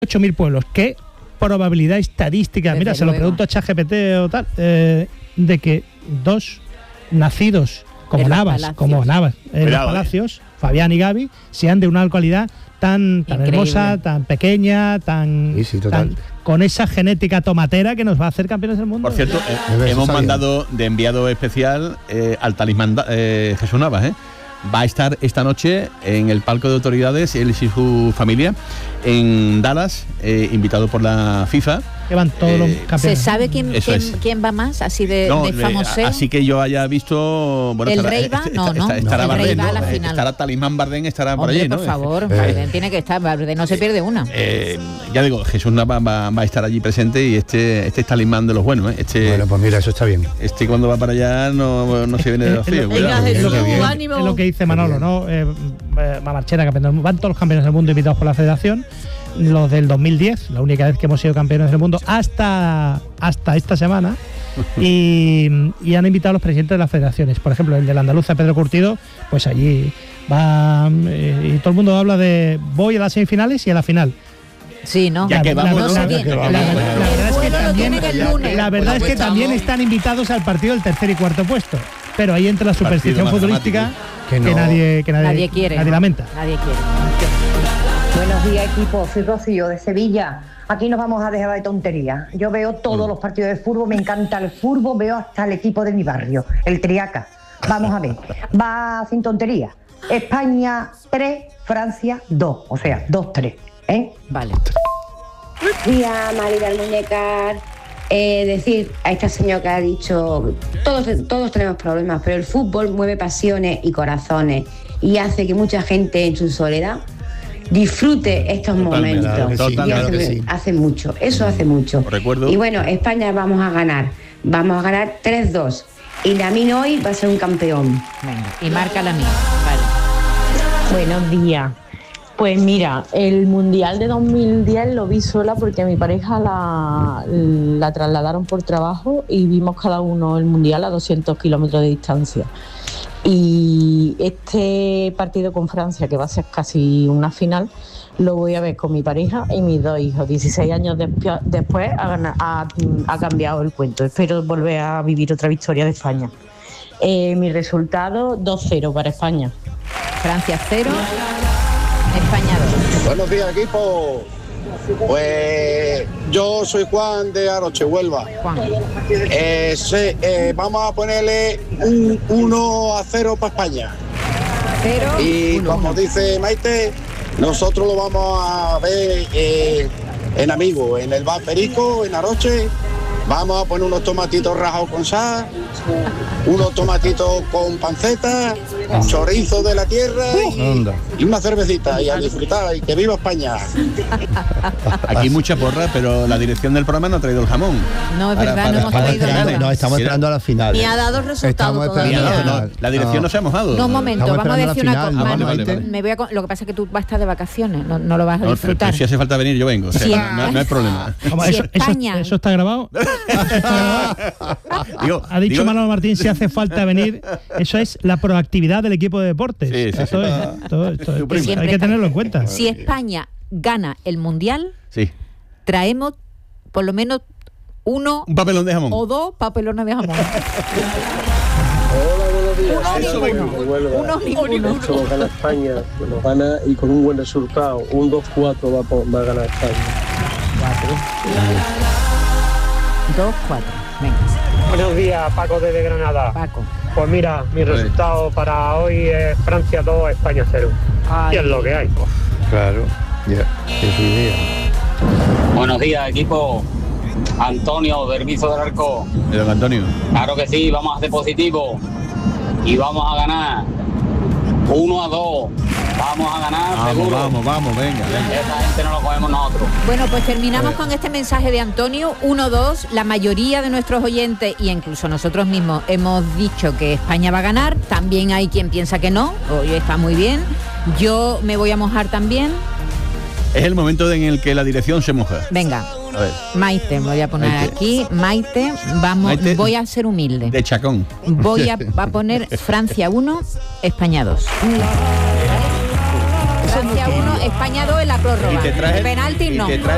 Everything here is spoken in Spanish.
18.000 pueblos. ¿Qué probabilidad estadística? Mira, se lo pregunto a ChatGPT o tal, de que dos nacidos como Navas, en los Palacios, Fabián y Gaby, sean de una localidad tan hermosa, tan pequeña, tan con esa genética tomatera que nos va a hacer campeones del mundo. Por cierto, hemos mandado de enviado especial al talismán Jesús Navas, va a estar esta noche en el palco de autoridades, él y su familia, en Dallas, invitado por la FIFA. Que van todos los campeones. ¿Se sabe quién va más, así de famoseo? Así que yo haya visto... Bueno, ¿El Rey va? Estará el Rey Bardem, va a la final. Estará Talismán Bardem, estará por Hombre, allí, ¿no? por favor, Bardem tiene que estar, Bardem no se pierde una. Ya digo, Jesús Navas va a estar allí presente y este es Talismán de los buenos, Bueno, pues mira, eso está bien. Cuando va para allá no se viene de los fríos. Es lo que dice Manolo, ¿no? Mamarchena, campeón del mundo. Van todos los campeones del mundo invitados por la federación. Los del 2010, la única vez que hemos sido campeones del mundo hasta esta semana, y han invitado a los presidentes de las federaciones. Por ejemplo, el de la andaluza, Pedro Curtido, pues allí va, y todo el mundo habla de voy a las semifinales y a la final. Sí, ¿no? Ya que vamos, la verdad es que también están invitados al partido del tercer y cuarto puesto, pero ahí entra la superstición futbolística que nadie quiere, nadie lamenta. Nadie quiere. Buenos días, equipo. Soy Rocío de Sevilla. Aquí nos vamos a dejar de tonterías. Yo veo todos los partidos de fútbol, me encanta el fútbol, veo hasta el equipo de mi barrio, el Triaca. Vamos a ver, va sin tonterías. España 3, Francia 2, o sea, 2-3. Vale. Día, Marida el Muñecar. Decir a esta señora que ha dicho, todos tenemos problemas, pero el fútbol mueve pasiones y corazones y hace que mucha gente en su soledad disfrute estos momentos. Hace mucho, eso hace mucho. Recuerdo. Y bueno, España vamos a ganar 3-2. Y Lamine hoy va a ser un campeón. Venga, y marca Lamine. Vale. Buenos días. Pues mira, el Mundial de 2010 lo vi sola porque mi pareja la trasladaron por trabajo y vimos cada uno el Mundial a 200 kilómetros de distancia. Y este partido con Francia, que va a ser casi una final, lo voy a ver con mi pareja y mis 2 hijos. 16 años después ha cambiado el cuento. Espero volver a vivir otra victoria de España. Mi resultado, 2-0 para España. Francia 0, España 2. Buenos días, equipo. Pues yo soy Juan de Aroche, Huelva. Vamos a ponerle un 1-0 para España. Y como dice Maite, nosotros lo vamos a ver en Amigo, en el bar Perico, en Aroche. Vamos a poner unos tomatitos rajados con sal, unos tomatitos con panceta, chorizo de la tierra y una cervecita, y a disfrutar, y que viva España. Aquí mucha porra, pero la dirección del programa no ha traído el jamón. No, es verdad, no hemos traído nada. No, estamos esperando a la final. Ni ha dado resultado todavía. La dirección no se ha mojado. No, un momento, vamos a decir una cosa. Vale. Lo que pasa es que tú vas a estar de vacaciones, no lo vas a disfrutar. Pero si hace falta venir, yo vengo. O sea, no hay problema. Eso está grabado. Ha dicho Manolo Martín, si hace falta venir. Eso es la proactividad del equipo de deportes. Esto hay que tenerlo en cuenta. Si España gana el Mundial, traemos por lo menos un papelón de jamón o 2 papelones de jamón. Hola, buenos días. Uno. Esto gana España, lo gana y con un buen resultado. Un 2-4 va a ganar España. 2-4. Venga. Buenos días, Paco desde Granada. Paco. Pues mira, mi resultado para hoy es Francia 2, España 0. Y es lo que hay. Claro, ya, es su idea. Buenos días, equipo. Antonio, del Vizo del Arco. Don Antonio. Claro que sí, vamos a hacer positivo. Y vamos a ganar 1-2. Vamos a ganar, seguro. Vamos, venga. Esa gente no lo cogemos nosotros. Bueno, pues terminamos con este mensaje de Antonio, 1-2. La mayoría de nuestros oyentes, y incluso nosotros mismos, hemos dicho que España va a ganar. También hay quien piensa que no. Hoy está muy bien. Yo me voy a mojar también. Es el momento en el que la dirección se moja. Venga. A ver. Maite, me voy a poner aquí. Maite, voy a ser humilde. De Chacón. Voy a poner Francia 1, España 2. Francia 1, España 2 en la prórroga. Y te traes penalti no.